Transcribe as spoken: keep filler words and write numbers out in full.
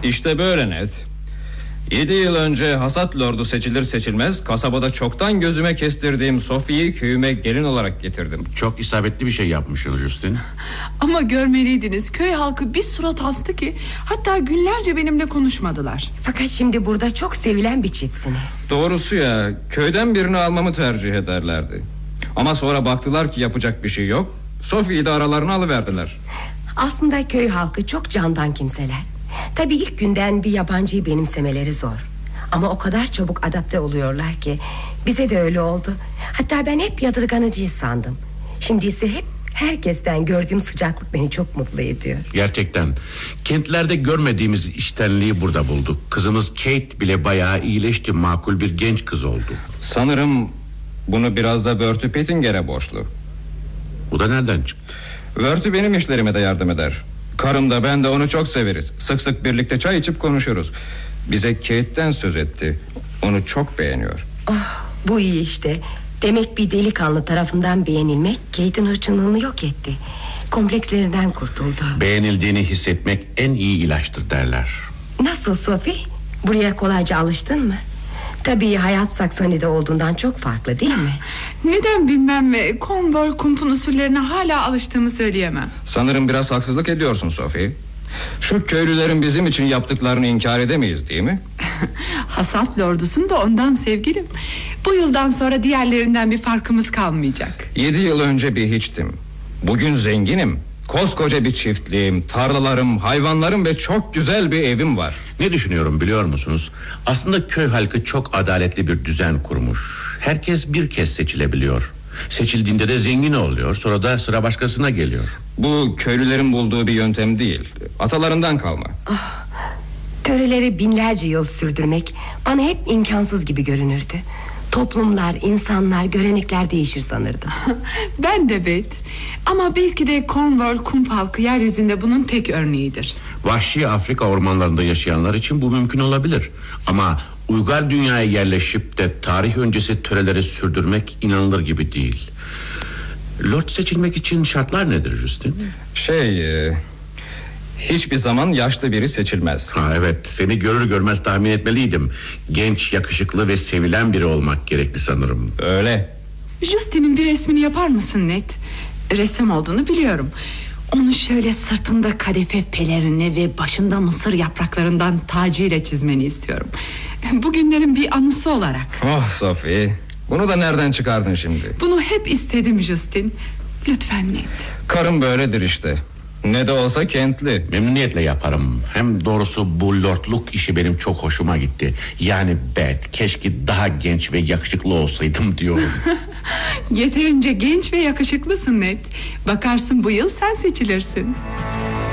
İşte böyle net. Yedi yıl önce hasat lordu seçilir seçilmez kasabada çoktan gözüme kestirdiğim Sophie'yi köyüme gelin olarak getirdim. Çok isabetli bir şey yapmışsın Justin. Ama görmeliydiniz, köy halkı bir surat astı ki hatta günlerce benimle konuşmadılar. Fakat şimdi burada çok sevilen bir çiftsiniz. Doğrusu ya, köyden birini almamı tercih ederlerdi. Ama sonra baktılar ki yapacak bir şey yok, Sophie'yi de aralarına alıverdiler. Aslında köy halkı çok candan kimseler. Tabii ilk günden bir yabancıyı benimsemeleri zor. Ama o kadar çabuk adapte oluyorlar ki bize de öyle oldu. Hatta ben hep yadırganıcıyı sandım. Şimdi ise hep herkesten gördüğüm sıcaklık beni çok mutlu ediyor. Gerçekten kentlerde görmediğimiz içtenliği burada bulduk. Kızımız Kate bile bayağı iyileşti, makul bir genç kız oldu. Sanırım bunu biraz da Bertie Pettinger'e borçlu. Bu da nereden çıktı? Bertie benim işlerime de yardım eder. Karım da ben de onu çok severiz. Sık sık birlikte çay içip konuşuruz. Bize Kate'den söz etti. Onu çok beğeniyor. Oh, bu iyi işte. Demek bir delikanlı tarafından beğenilmek Kate'in hırçınlığını yok etti. Komplekslerinden kurtuldu. Beğenildiğini hissetmek en iyi ilaçtır derler. Nasıl Sophie? Buraya kolayca alıştın mı? Tabii hayat Saksoni'de olduğundan çok farklı değil mi? Neden bilmem mi, Cornwall kumpun usullerine hala alıştığımı söyleyemem. Sanırım biraz haksızlık ediyorsun Sophie. Şu köylülerin bizim için yaptıklarını inkar edemeyiz değil mi? Hasat lordusun da ondan sevgilim. Bu yıldan sonra diğerlerinden bir farkımız kalmayacak. Yedi yıl önce bir hiçtim. Bugün zenginim. Koskoca bir çiftliğim, tarlalarım, hayvanlarım ve çok güzel bir evim var. Ne düşünüyorum biliyor musunuz? Aslında köy halkı çok adaletli bir düzen kurmuş. Herkes bir kez seçilebiliyor. Seçildiğinde de zengin oluyor, sonra da sıra başkasına geliyor. Bu köylülerin bulduğu bir yöntem değil, atalarından kalma. Oh, töreleri binlerce yıl sürdürmek bana hep imkansız gibi görünürdü. Toplumlar, insanlar, görenekler değişir sanırdım. Ben de Bet. Ama belki de Cornwall kump halkı yeryüzünde bunun tek örneğidir. Vahşi Afrika ormanlarında yaşayanlar için bu mümkün olabilir. Ama uygar dünyaya yerleşip de tarih öncesi töreleri sürdürmek inanılır gibi değil. Lord seçilmek için şartlar nedir Justin? Şey... E, hiçbir zaman yaşlı biri seçilmez. Ha, evet, seni görür görmez tahmin etmeliydim. Genç, yakışıklı ve sevilen biri olmak gerekli sanırım. Öyle. Justin'in bir resmini yapar mısın Ned? Ressam olduğunu biliyorum. Onu şöyle sırtında kadife pelerini ve başında mısır yapraklarından tacıyla çizmeni istiyorum. Bugünlerin bir anısı olarak. Oh Sophie, bunu da nereden çıkardın şimdi? Bunu hep istedim Justin. Lütfen Ned. Karım böyledir işte. Ne de olsa kentli. Memnuniyetle yaparım. Hem doğrusu bu lordluk işi benim çok hoşuma gitti. Yani Beth, keşke daha genç ve yakışıklı olsaydım diyorum. Yeterince genç ve yakışıklısın Ned. Bakarsın bu yıl sen seçilirsin.